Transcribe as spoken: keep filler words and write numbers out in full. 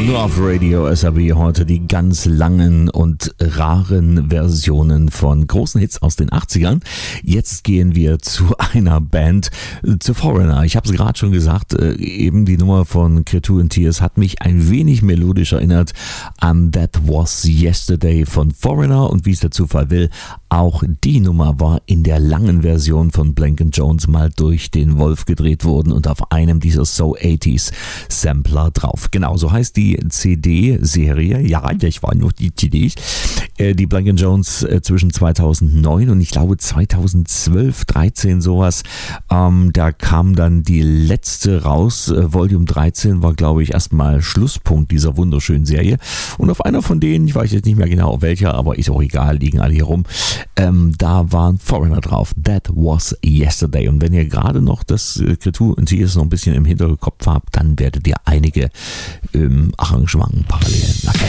nur auf Radio S R B heute die ganz langen und raren Versionen von großen Hits aus den achtzigern. Jetzt gehen wir zu einer Band, zu Foreigner. Ich habe es gerade schon gesagt, eben die Nummer von Cretu and Tears hat mich ein wenig melodisch erinnert an That Was Yesterday von Foreigner, und wie es der Zufall will, auch die Nummer war in der langen Version von Blank and Jones mal durch den Wolf gedreht worden und auf einem dieser So achtziger Sampler drauf. Genau, so heißt die C D-Serie. Ja, das waren noch die C Ds. Äh, die Blank and Jones äh, zwischen zweitausendneun und ich glaube zweitausendzwölf, dreizehn sowas. Ähm, da kam dann die letzte raus. Äh, Volume dreizehn war, glaube ich, erstmal Schlusspunkt dieser wunderschönen Serie. Und auf einer von denen, ich weiß jetzt nicht mehr genau auf welcher, aber ist auch egal, liegen alle hier rum. Ähm, da waren Foreigner drauf. That Was Yesterday. Und wenn ihr gerade noch das äh, Cretu and Tears noch ein bisschen im Hinterkopf habt, dann werdet ihr einige ähm, Arrangementparallelen erkennen.